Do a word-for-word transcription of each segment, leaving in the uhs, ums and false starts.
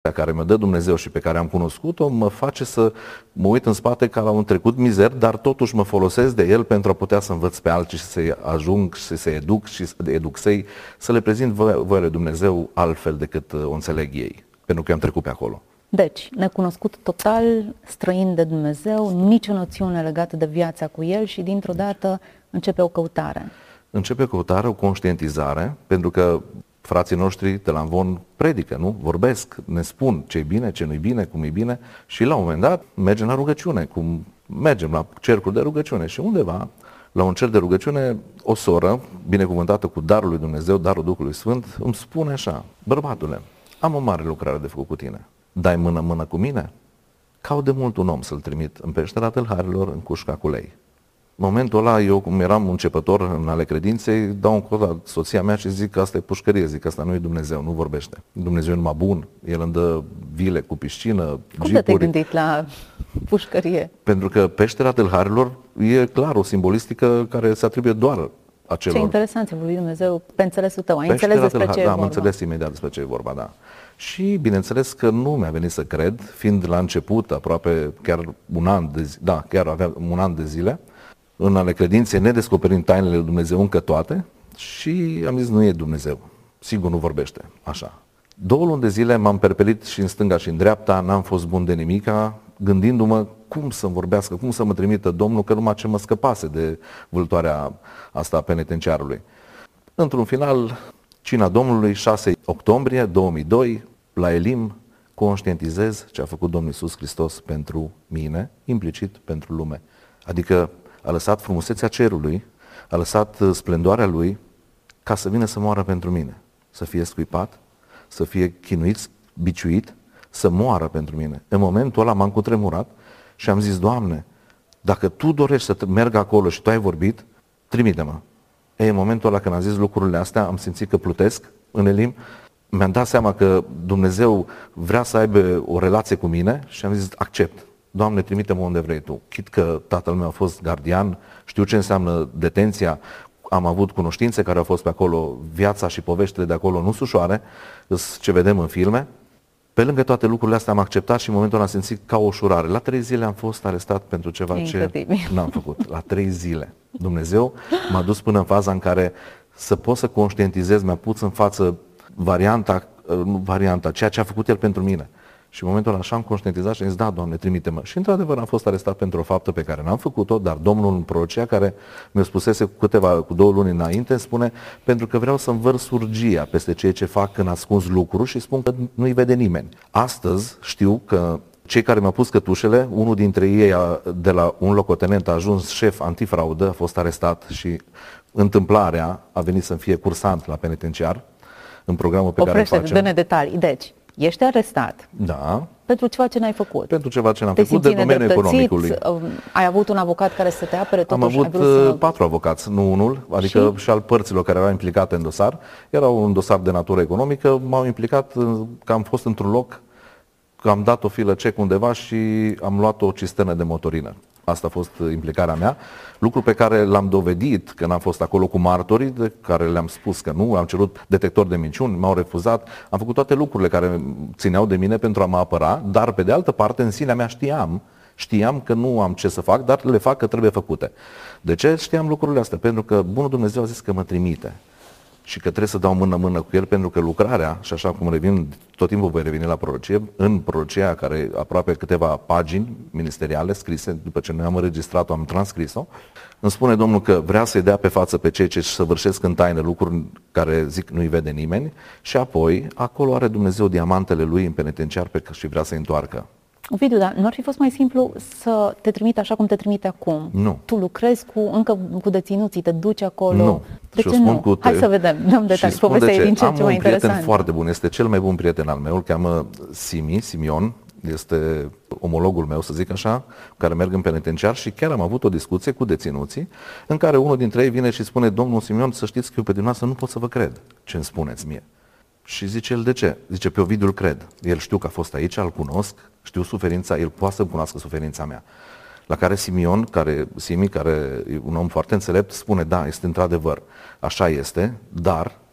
care mi-o dă Dumnezeu și pe care am cunoscut-o mă face să mă uit în spate ca la un trecut mizer, dar totuși mă folosesc de el pentru a putea să învăț pe alții și să-i ajung și să-i educ și să educ să-i, să le prezint voia lui Dumnezeu altfel decât o înțeleg ei, pentru că am trecut pe acolo. Deci, necunoscut total, străin de Dumnezeu, nicio noțiune legată de viața cu El și dintr-o dată începe o căutare. Începe o căutare, o conștientizare, pentru că frații noștri de la Amvon predică, nu? Vorbesc, ne spun ce e bine, ce nu e bine, cum e bine și la un moment dat mergem la rugăciune, cum mergem la cercuri de rugăciune și undeva, la un cerc de rugăciune, o soră, binecuvântată cu darul lui Dumnezeu, darul Duhului Sfânt, îmi spune așa: bărbatule, am o mare lucrare de făcut cu tine, dai mână-mână cu mine? Caut de mult un om să-l trimit în peștera tâlharilor, în cușca cu lei. În momentul ăla, eu cum eram începător în ale credinței, dau un cod la soția mea și zic că asta e pușcărie, zic că asta nu e Dumnezeu, nu vorbește. Dumnezeu e numai bun, El îmi dă vile cu piscină, Cum jeepuri. te-ai gândit la pușcărie? Pentru că peștera tâlharilor e clar o simbolistică care se atribuie doar acelor. Ce interesant, ți-a vorbit Dumnezeu pe înțelesul tău, ai Peștera înțeles despre tâlhar- ce e da, vorba. am înțeles imediat despre ce e vorba, da. Și bineînțeles că nu mi-a venit să cred, fiind la început, aproape chiar un an de zi, da, chiar aveam un an de zile, în ale credinței, nedescoperind tainele lui Dumnezeu încă toate, și am zis, nu e Dumnezeu, sigur nu vorbește, așa. Două luni de zile m-am perpelit și în stânga și în dreapta, n-am fost bun de nimica, gândindu-mă cum să-mi vorbească, cum să mă trimită Domnul, că numai ce mă scăpase de vâltoarea asta a penitenciarului. Într-un final, cina Domnului, șase octombrie două mii doi, la Elim, conștientizez ce a făcut Domnul Iisus Hristos pentru mine, implicit pentru lume. Adică a lăsat frumusețea cerului, a lăsat splendoarea lui ca să vină să moară pentru mine, să fie scuipat, să fie chinuit, biciuit, să moară pentru mine. În momentul ăla m-am cutremurat și am zis, Doamne, dacă Tu dorești să merg acolo și Tu ai vorbit, trimite-mă. Ei, în momentul ăla când am zis lucrurile astea, am simțit că plutesc în Elim, mi-am dat seama că Dumnezeu vrea să aibă o relație cu mine și am zis, accept. Doamne, trimite-mă unde vrei Tu. Chit că tatăl meu a fost gardian, știu ce înseamnă detenția, am avut cunoștințe care au fost pe acolo, viața și poveștile de acolo nu sunt ușoare, ce vedem în filme. Pe lângă toate lucrurile astea am acceptat și în momentul ăla am simțit ca o ușurare. La trei zile am fost arestat pentru ceva Incredibil. ce n-am făcut. La trei zile. Dumnezeu m-a dus până în faza în care să pot să conștientizez, mi-a pus în față varianta, nu varianta, ceea ce a făcut El pentru mine. Și în momentul ăla așa am conștientizat și am zis, da, Doamne, trimite-mă. Și într-adevăr am fost arestat pentru o faptă pe care n-am făcut-o, dar Domnul în prorocea care mi-o spusese cu câteva, cu două luni înainte, spune, pentru că vreau să învărs urgia peste ceea ce fac în ascuns lucruri și spun că nu-i vede nimeni. Astăzi știu că cei care mi-au pus cătușele, unul dintre ei a, de la un locotenent a ajuns șef antifraudă, a fost arestat și întâmplarea a venit să fie cursant la penitenciar în programul pe Oprește, care îl facem. dă-ne detalii. Deci, ești arestat. Da. Pentru ceva ce n-ai făcut. Pentru ceva ce n-am Te făcut de simți domeniul nedreptățit, economicului. ai avut un avocat care să te apere, Am totuși avut ai vrut să... patru avocați, nu unul, adică și? și al părților care erau implicate în dosar. Era un dosar de natură economică, m-au implicat că am fost într-un loc, că am dat o filă cec undeva și am luat o cisternă de motorină. Asta a fost implicarea mea. Lucru pe care l-am dovedit când am fost acolo cu martorii, de care le-am spus că nu, am cerut detector de minciuni, m-au refuzat, am făcut toate lucrurile care țineau de mine pentru a mă apăra, dar pe de altă parte în sinea mea știam, știam că nu am ce să fac, dar le fac că trebuie făcute. De ce știam lucrurile astea? Pentru că bunul Dumnezeu a zis că mă trimite și că trebuie să dau mână-mână cu El, pentru că lucrarea, și așa cum revin, tot timpul voi reveni la prorocie, în prorocia care aproape câteva pagini ministeriale scrise, după ce noi am înregistrat-o, am transcris-o, îmi spune Domnul că vrea să-i dea pe față pe cei ce săvârșesc în taină lucruri care zic nu-i vede nimeni și apoi acolo are Dumnezeu diamantele Lui în penitenciar pe care și vrea să-i întoarcă. Ovidiu, dar nu ar fi fost mai simplu să te trimite așa cum te trimite acum? Nu. Tu lucrezi cu, încă cu deținuții, te duci acolo? Nu. De și ce spun nu? Cu Hai să vedem, dăm detalii. Povestea e din ce am ce mai un prieten interesant. foarte bun, este cel mai bun prieten al meu, îl cheamă Simi, Simion, este omologul meu, să zic așa, care merg în penitenciar și chiar am avut o discuție cu deținuții în care unul dintre ei vine și spune, domnul Simion, să știți că eu pe dumneavoastră nu pot să vă cred ce îmi spuneți mie. Și zice el, de ce? Zice, pe Ovidiu îl cred. El știu că a fost aici, îl cunosc, știu suferința, el poate să-mi cunoască suferința mea. La care Simion, care, Simi, care e un om foarte înțelept, spune, da, este într-adevăr, așa este, dar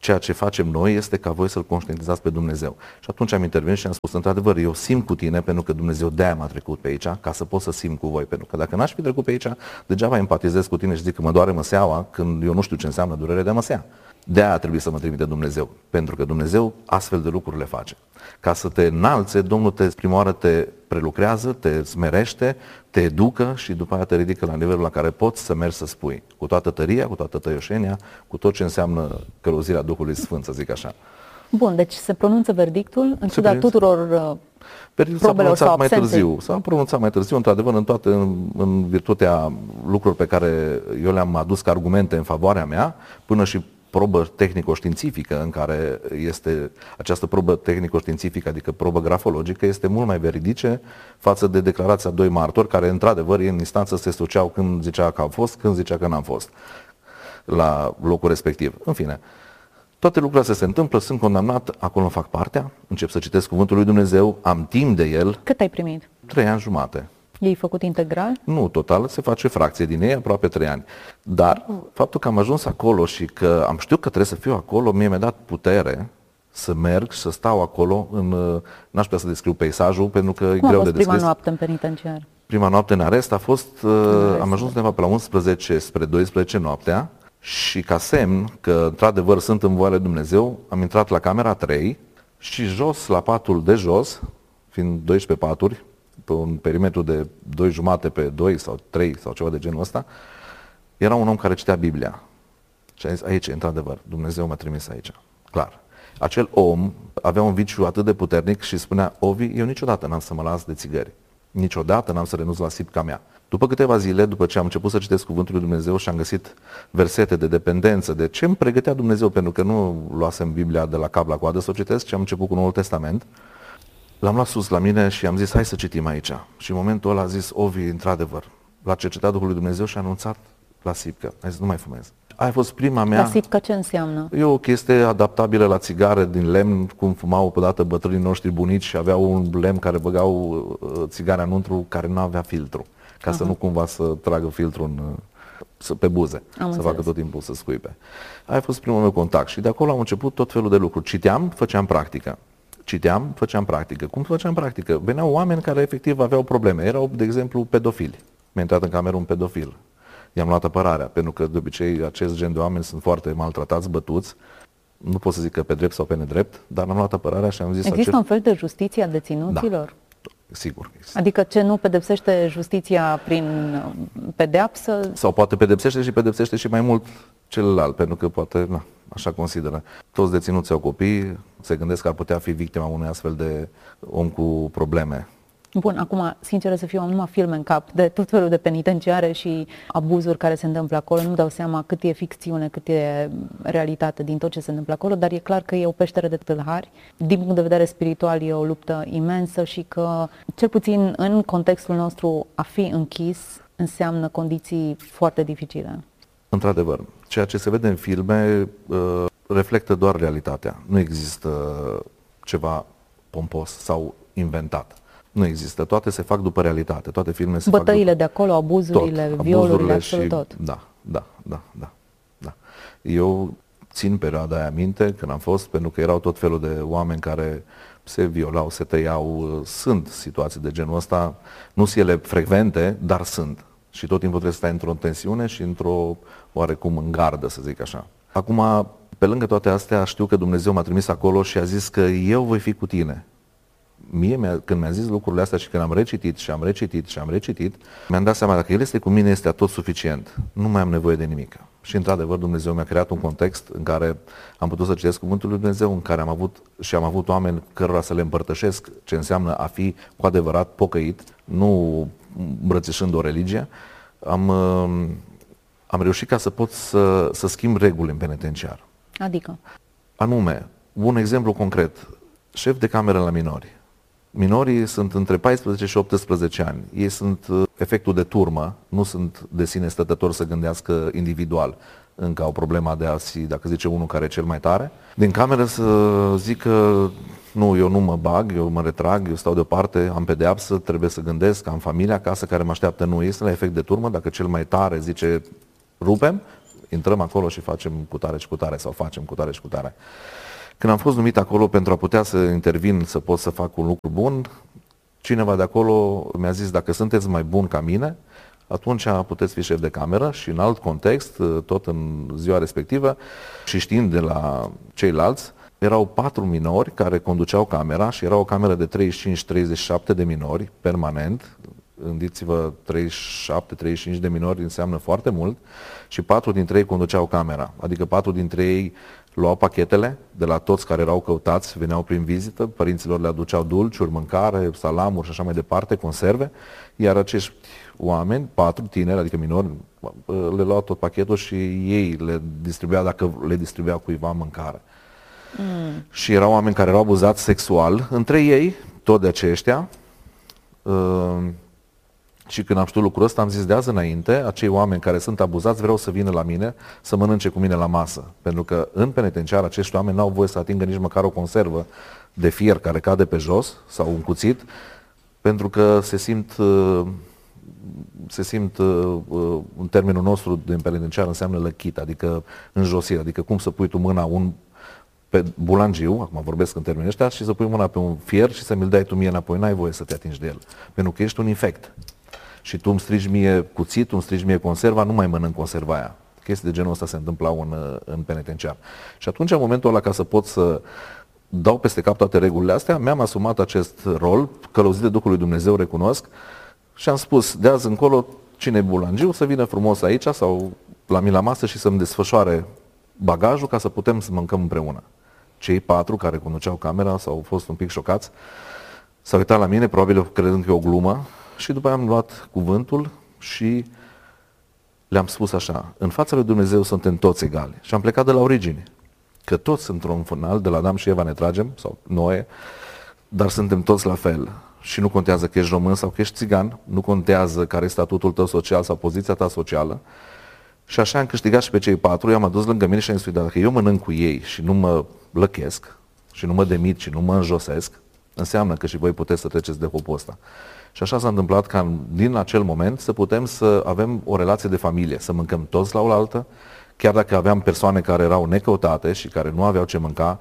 Ceea ce facem noi este ca voi să-L conștientizați pe Dumnezeu. Și atunci am intervenit și am spus, într-adevăr, eu simt cu tine pentru că Dumnezeu de-aia m-a trecut pe aici, ca să pot să simt cu voi. Pentru că dacă n-aș fi trecut pe aici, degeaba empatizez cu tine și zic că mă doare măseaua când eu nu știu ce înseamnă durere de măsea. De-aia trebuie să mă trimite Dumnezeu, pentru că Dumnezeu astfel de lucruri le face. Ca să te înalțe, Domnul te, prima oară te prelucrează, te smerește, te educă și după aia te ridică la nivelul la care poți să mergi să spui. Cu toată tăria, cu toată tăioșenia, cu tot ce înseamnă călăuzirea Duhului Sfânt, să zic așa. Bun, deci se pronunță verdictul în ciuda tuturor uh, Verdictul s-a pronunțat mai târziu. S-a pronunțat mai târziu, într-adevăr, în toate, în, în virtutea lucrurilor pe care eu le-am adus ca argumente în favoarea mea, până și probă tehnico-științifică în care este această probă tehnico-științifică, adică probă grafologică, este mult mai veridice față de declarația doi martori care, într-adevăr, în instanță se suceau când zicea că am fost, când zicea că n-am fost la locul respectiv. În fine, toate lucrurile astea se întâmplă, sunt condamnat, acolo îmi fac partea, încep să citesc Cuvântul lui Dumnezeu, am timp de el. Cât ai primit? Trei ani jumate. Ei făcut integral? Nu, total, se face fracție din ei, aproape trei ani. Dar faptul că am ajuns acolo și că am știut că trebuie să fiu acolo, mie mi-a dat putere să merg și să stau acolo. În, n-aș putea să descriu peisajul, pentru că Cum e greu a fost de descris. prima noapte în penitenciar? Prima noapte în arest a fost, arest. am ajuns undeva pe la unsprezece spre doisprezece noaptea și ca semn că într-adevăr sunt în voia lui Dumnezeu, am intrat la camera trei și jos, la patul de jos, fiind doisprezece paturi, pe un perimetru de doi jumate pe doi sau trei sau ceva de genul ăsta, era un om care citea Biblia. Și a zis, aici, într-adevăr, Dumnezeu m-a trimis aici. Clar. Acel om avea un viciu atât de puternic și spunea, Ovi, eu niciodată n-am să mă las de țigări. Niciodată n-am să renunț la sipca mea. După câteva zile, după ce am început să citesc Cuvântul lui Dumnezeu și am găsit versete de dependență, de ce îmi pregătea Dumnezeu, pentru că nu luasem Biblia de la cap la coadă să o citesc, ci am început cu Noul Testament, l-am luat sus la mine și am zis, hai să citim aici. Și în momentul ăla a zis, Ovi, într-adevăr, l-a cercetat Duhul lui Dumnezeu și a anunțat la sipcă. A zis, nu mai fumez. Aia a fost prima mea... La sipcă ce înseamnă? E o chestie adaptabilă la țigare din lemn, cum fumau odată bătrânii noștri bunici și aveau un lemn care băgau țigarea înăuntru care nu avea filtru, ca uh-huh. să nu cumva să tragă filtrul în, să, pe buze, am să înțeles. Facă tot timpul să scuipe. Aia a fost primul meu contact și de acolo am început tot felul de lucruri. Citeam, făceam practică. Citeam, făceam practică. Cum făceam practică? Veneau oameni care efectiv aveau probleme. Erau, de exemplu, pedofili. Mi-a intrat în cameră un pedofil. I-am luat apărarea, pentru că de obicei acest gen de oameni sunt foarte maltratați, bătuți. Nu pot să zic că pe drept sau pe nedrept, dar am luat apărarea și am zis... Există acest... un fel de justiție a deținuților? Da, sigur. Există. Adică ce nu pedepsește justiția prin pedeapsă? Sau poate pedepsește și pedepsește și mai mult celălalt, pentru că poate, na, așa consideră. Toți deținuții au copii, se gândesc că ar putea fi victima unui astfel de om cu probleme. Bun, acum, sincer să fiu, am numai filme în cap de tot felul de penitenciare și abuzuri care se întâmplă acolo. Nu dau seama cât e ficțiune, cât e realitate din tot ce se întâmplă acolo, dar e clar că e o peșteră de tâlhari. Din punct de vedere spiritual e o luptă imensă și că, cel puțin în contextul nostru, a fi închis înseamnă condiții foarte dificile. Într-adevăr, ceea ce se vede în filme uh, reflectă doar realitatea. Nu există ceva pompos sau inventat. Nu există. Toate se fac după realitate. Toate filmele se Bătăile fac după... de acolo, abuzurile, tot, violurile, absolut tot. Da, da, da, da, da. Eu țin perioada aia minte când am fost, pentru că erau tot felul de oameni care se violau, se tăiau. Sunt situații de genul ăsta. Nu sunt ele frecvente, dar sunt. Și tot timpul trebuie să stai într-o tensiune și într-o oarecum în gardă, să zic așa. Acum, pe lângă toate astea, știu că Dumnezeu m-a trimis acolo și a zis că eu voi fi cu tine. Mie, când mi-a zis lucrurile astea și când am recitit și am recitit și am recitit, mi-am dat seama, dacă El este cu mine, este tot suficient. Nu mai am nevoie de nimic. Și într-adevăr Dumnezeu mi-a creat un context în care am putut să citesc Cuvântul lui Dumnezeu, în care am avut și am avut oameni cărora să le împărtășesc ce înseamnă a fi cu adevărat pocăit, nu îmbrățișând o religie. Am, am reușit ca să pot să, să schimb reguli în penitenciar. Adică? Anume, un exemplu concret, șef de cameră la minori. Minorii sunt între paisprezece și optsprezece ani. Ei sunt efectul de turmă, nu sunt de sine stătători să gândească individual. Încă au problema de a fi, dacă zice unul care e cel mai tare. Din cameră să zică, nu, eu nu mă bag, eu mă retrag, eu stau deoparte, am pedeapsă, trebuie să gândesc, am familia acasă care mă așteaptă. Nu, este la efect de turmă, dacă cel mai tare zice rupem, intrăm acolo și facem cu tare și cu tare sau facem cu tare și cu tare. Când am fost numit acolo pentru a putea să intervin, să pot să fac un lucru bun, cineva de acolo mi-a zis, dacă sunteți mai bun ca mine, atunci puteți fi șef de cameră. Și în alt context, tot în ziua respectivă, și știind de la ceilalți, erau patru minori care conduceau camera și era o cameră de treizeci și cinci treizeci și șapte de minori permanent. Gândiți-vă, treizeci și șapte treizeci și cinci de minori înseamnă foarte mult și patru dintre ei conduceau camera. Adică patru dintre ei luau pachetele de la toți care erau căutați, veneau prin vizită, părinților le aduceau dulciuri, mâncare, salamuri și așa mai departe, conserve, iar acești oameni, patru tineri, adică minori, le luau tot pachetul și ei le distribuiau, dacă le distribuiau cuiva, mâncare. Mm. Și erau oameni care erau abuzați sexual între ei, tot de aceștia. Uh, și când am știut lucrul ăsta, am zis de azi înainte, acei oameni care sunt abuzați vreau să vină la mine să mănânce cu mine la masă. Pentru că în penitenciar acești oameni n-au voie să atingă nici măcar o conservă de fier care cade pe jos sau un cuțit, pentru că se simt, uh, se simt uh, în termenul nostru din penitenciar înseamnă lăchit, adică înjosire, adică cum să pui tu mâna un pe bulangiu, acum vorbesc în termenii ăștia, și să pui mâna pe un fier și să mi-l dai tu mie înapoi, n-ai voie să te atingi de el, pentru că ești un infect. Și tu îmi strigi mie cuțit, tu îmi strigi mie conserva, nu mai mănânc conserva aia. Chestii de genul ăsta se întâmplau în, în penitenciar. Și atunci, în momentul ăla, ca să pot să dau peste cap toate regulile astea, mi-am asumat acest rol, călăuzit de Duhul lui Dumnezeu, recunosc, și am spus, de azi încolo, cine e bulangiu, să vină frumos aici sau la mine la masă și să-mi desfășoare bagajul ca să putem să mâncăm împreună. Cei patru care conduceau camera s-au fost un pic șocați, s-au uitat la mine, probabil credând că e o glumă, și după aia am luat cuvântul și le-am spus așa, în fața lui Dumnezeu suntem toți egali. Și am plecat de la origine, că toți într-un final, de la Adam și Eva ne tragem, sau Noe, dar suntem toți la fel. Și nu contează că ești român sau că ești țigan, nu contează care e statutul tău social sau poziția ta socială. Și așa am câștigat și pe cei patru, i-am adus lângă mine și am zis, dacă eu mănânc cu ei și nu mă lăchesc, și nu mă demit și nu mă înjosesc, înseamnă că și voi puteți să treceți de hopul ăsta. Și așa s-a întâmplat ca din acel moment să putem să avem o relație de familie, să mâncăm toți la oaltă, chiar dacă aveam persoane care erau necăutate și care nu aveau ce mânca,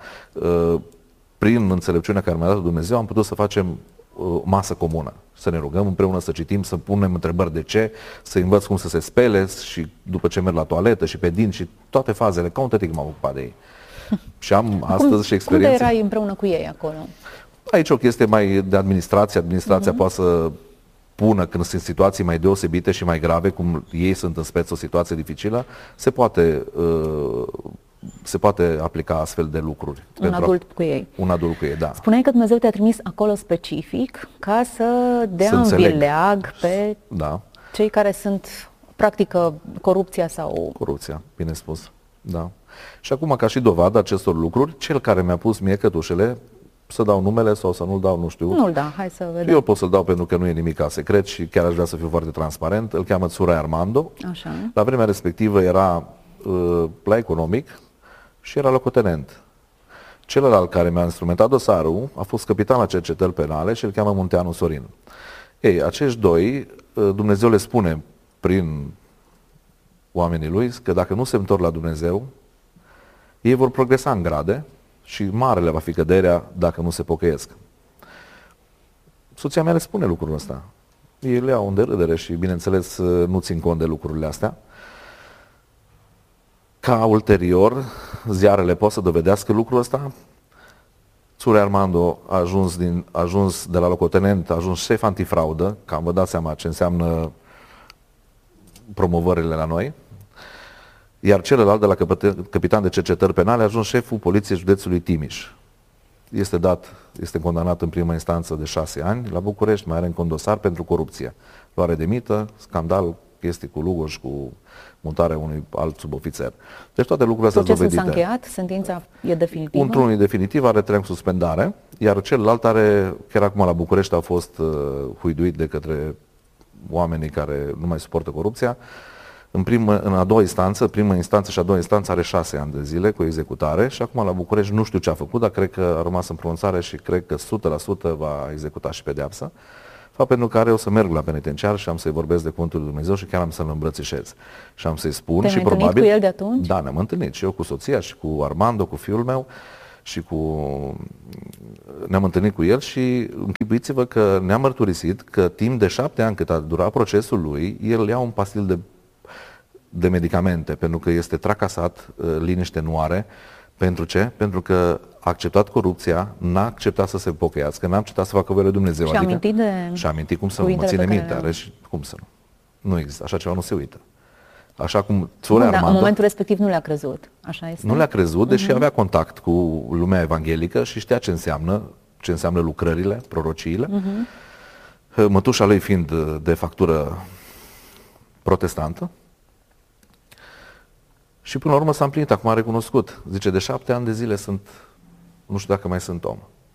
prin înțelepciunea care mi-a dat Dumnezeu am putut să facem o masă comună, să ne rugăm împreună, să citim, să punem întrebări de ce, să învăț cum să se spele și după ce merg la toaletă și pe dinți și toate fazele, ca un tătic m-am ocupat de ei. Și am astăzi cum, și experiențe. Cum de erai împreună cu ei acolo? Aici o chestie mai de administrație, administrația uh-huh. poate să pună când sunt situații mai deosebite și mai grave, cum ei sunt în speță o situație dificilă, se poate, uh, se poate aplica astfel de lucruri. Un adult a, cu ei. Un adult cu ei, da. Spuneai că Dumnezeu te-a trimis acolo specific ca să dea în vileag pe da. cei care sunt, practică corupția sau... Corupția, bine spus, da. Și acum, ca și dovadă acestor lucruri, cel care mi-a pus mie cătușele, să dau numele sau să nu-l dau, nu știu. Nu-l da, hai să vedem. Eu pot să-l dau pentru că nu e nimic secret și chiar aș vrea să fiu foarte transparent. Îl cheamă Țurai Armando. Așa. La vremea respectivă era uh, la economic și era locotenent. Celălalt care mi-a instrumentat dosarul a fost capitan la cercetări penale și îl cheamă Munteanu Sorin. Ei, acești doi, uh, Dumnezeu le spune prin oamenii lui că dacă nu se întorc la Dumnezeu, ei vor progresa în grade și marele va fi căderea dacă nu se pocăiesc. Soția mea le spune lucrul ăsta. Ei le iau în derâdere și, bineînțeles, nu țin cont de lucrurile astea. Ca ulterior, ziarele pot să dovedească lucrul ăsta. Țurai Armando a ajuns, din, a ajuns de la locotenent, a ajuns șef antifraudă, că am vă dat seama ce înseamnă promovările la noi. Iar celălalt, de la capitan de cercetări penale, a ajuns șeful poliției județului Timiș. Este dat, este condamnat în prima instanță de șase ani la București, mai are încă un dosar pentru corupție. Luare de mită, scandal, chestii cu Lugoș, cu mutarea unui alt subofițer. Deci toate lucrurile astea sunt dovedite. Procesul s-a încheiat? Sentința e definitivă? Într-unul e definitiv, are trei ani suspendare, iar celălalt are, chiar acum la București, a fost uh, huiduit de către oamenii care nu mai suportă corupția. În, primă, în a doua instanță, prima instanță și a doua instanță are șase ani de zile cu executare și acum la București nu știu ce a făcut, dar cred că a rămas în pronunțare și cred că o sută la sută va executa și pedeapsa. fapt pentru care o să merg la penitenciar și am să-i vorbesc de cuvântul lui Dumnezeu și chiar am să-l îmbrățișez. Și am să-i spun. Te-ai și întâlnit probabil, cu el de atunci? Da, ne-am întâlnit și eu cu soția și cu Armando, cu fiul meu și cu... ne-am întâlnit cu el și închipuiți-vă că ne-am mărturisit că timp de șapte ani cât a durat procesul lui, el ia un pastil de, de medicamente, pentru că este tracasat, liniște nu are. Pentru ce? Pentru că a acceptat corupția, n-a acceptat să se pocăiască, n-a acceptat să facă voia lui Dumnezeu. Și-a adică, amintit de și-a amintit cum să nu mă ține minte, are și cum să nu. Nu există, așa ceva nu se uită. Așa cum Țurea Armando... În momentul respectiv nu le-a crezut, așa este? Nu le-a crezut, deși uh-huh. avea contact cu lumea evanghelică și știa ce înseamnă, ce înseamnă lucrările, prorociile. Uh-huh. Mătușa lui fiind de factură protestantă. Și până la urmă s-a împlinit, acum a recunoscut. Zice, de șapte ani de zile sunt, nu știu dacă mai sunt om.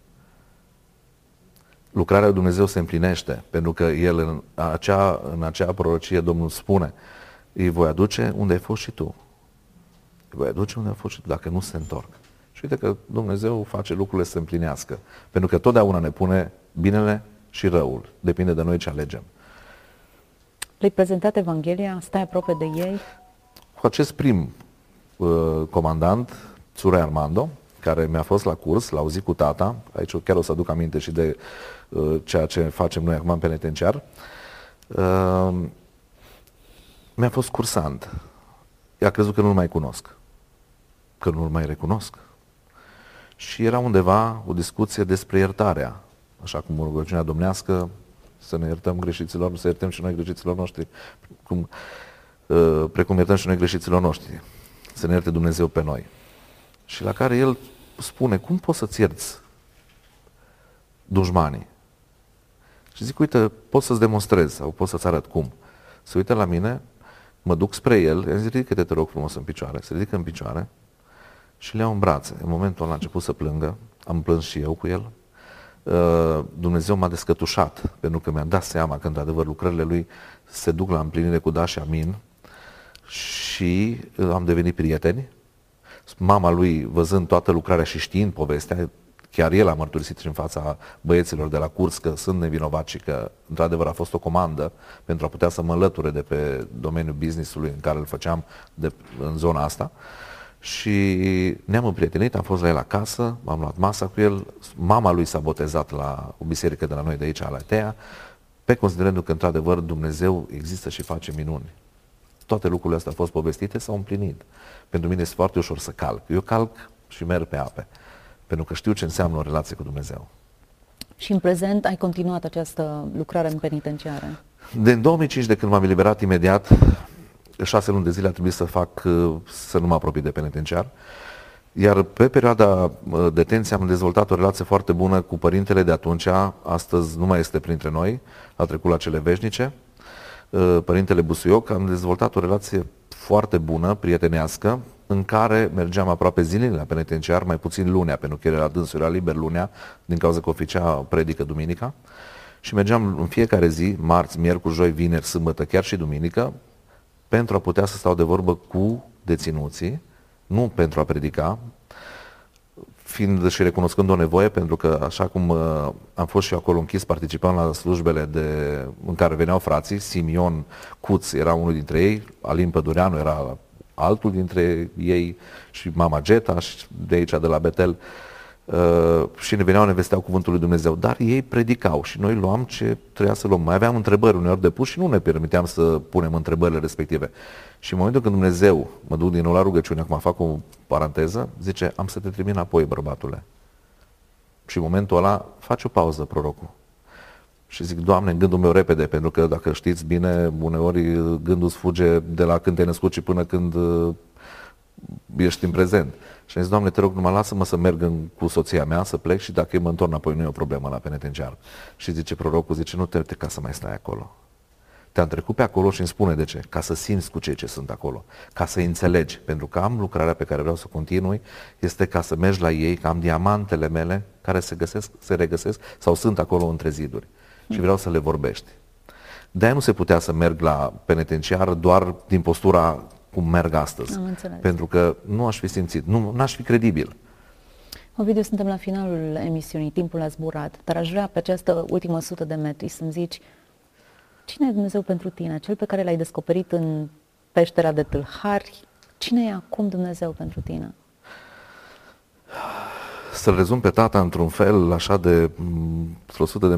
Lucrarea lui Dumnezeu se împlinește, pentru că El în acea, în acea prorocie, Domnul spune, îi voi aduce unde ai fost și tu. Îi voi aduce unde ai fost și tu, dacă nu se întorc. Și uite că Dumnezeu face lucrurile să se împlinească, pentru că totdeauna ne pune binele și răul. Depinde de noi ce alegem. Le-ai prezentat Evanghelia? Stai aproape de ei? Cu acest prim uh, comandant, Țurea Armando, care mi-a fost la curs, l-a auzit cu tata, aici chiar o să aduc aminte și de uh, ceea ce facem noi acum în penitenciar, uh, mi-a fost cursant. I-a crezut că nu-l mai cunosc, că nu-l mai recunosc. Și era undeva o discuție despre iertarea, așa cum rugăciunea domnească, să ne iertăm greșiților, să iertăm și noi greșiților noștri, cum, uh, precum iertăm și noi greșiților noștri, să ne ierte Dumnezeu pe noi. Și la care el spune, cum poți să-ți ierți dușmanii? Și zic, uite, pot să-ți demonstrez sau pot să-ți arăt cum. Se uită la mine, mă duc spre el, i-am zis, ridică-te, te rog frumos în picioare, se ridică în picioare și le iau în brațe. În momentul ăla a început să plângă, am plâns și eu cu el. Dumnezeu m-a descătușat, pentru că mi-am dat seama că, într-adevăr, lucrările lui se duc la împlinire cu da și amin și am devenit prieteni. Mama lui, văzând toată lucrarea și știind povestea, chiar el a mărturisit și în fața băieților de la curs că sunt nevinovați și că, într-adevăr, a fost o comandă pentru a putea să mă înlăture de pe domeniul business-ului în care îl făceam de, în zona asta. Și ne-am împrietenit, am fost la el acasă, am luat masa cu el, mama lui s-a botezat la o biserică de la noi de aici, la Altea, pe considerând că, într-adevăr, Dumnezeu există și face minuni. Toate lucrurile astea au fost povestite, s-au împlinit. Pentru mine este foarte ușor să calc. Eu calc și merg pe ape, pentru că știu ce înseamnă o relație cu Dumnezeu. Și în prezent ai continuat această lucrare în penitenciară? De în două mii cinci, de când m-am eliberat imediat, șase luni de zile a trebuit să fac, să nu mă apropii de penitenciar. Iar pe perioada detenției am dezvoltat o relație foarte bună cu părintele de atunci, astăzi nu mai este printre noi, a trecut la cele veșnice, Părintele Busuioc. Am dezvoltat o relație foarte bună, prietenească, în care mergeam aproape zilele la penitenciar, mai puțin lunea, pentru că era dânsul, era liber lunea, din cauza că oficia predică duminica. Și mergeam în fiecare zi, marți, miercuri, joi, vineri, sâmbătă, chiar și duminică, pentru a putea să stau de vorbă cu deținuții, nu pentru a predica, fiind și recunoscând o nevoie, pentru că așa cum uh, am fost și eu acolo închis, participam la slujbele de, în care veneau frații, Simion Cuț era unul dintre ei, Alin Pădureanu era altul dintre ei și mama Geta și de aici, de la Betel, uh, și ne veneau, ne vesteau cuvântul lui Dumnezeu, dar ei predicau și noi luam ce trebuia să luăm. Mai aveam întrebări uneori de pus și nu ne permiteam să punem întrebările respective. Și în momentul când Dumnezeu, mă duc din nou la rugăciune, acum fac o paranteză, zice, am să te trimit înapoi, bărbatule. Și în momentul ăla face o pauză prorocul. Și zic, Doamne, în gândul meu repede, pentru că dacă știți bine, uneori gândul îți fuge de la când te-ai născut și până când uh, ești în prezent. Și am zis, Doamne, te rog, numai lasă-mă să merg în, cu soția mea, să plec și dacă eu mă întorc înapoi, nu e o problemă la penitenciar. Și zice prorocul, zice, nu te uite ca să mai stai acolo. Te-am trecut pe acolo și îmi spune de ce, ca să simți cu cei ce sunt acolo, ca să înțelegi, pentru că am lucrarea pe care vreau să continui, este ca să mergi la ei, că am diamantele mele care se găsesc, se regăsesc sau sunt acolo între ziduri și vreau să le vorbești. De-aia nu se putea să merg la penitenciar doar din postura cum merg astăzi, pentru că nu aș fi simțit, nu aș fi credibil. Ovidiu, suntem la finalul emisiunii, timpul a zburat, dar aș vrea pe această ultimă sută de metri să-mi zici cine e Dumnezeu pentru tine, cel pe care l-ai descoperit în peștera de tâlhari, cine e acum Dumnezeu pentru tine? Să-l rezum pe tata într-un fel așa de o sută de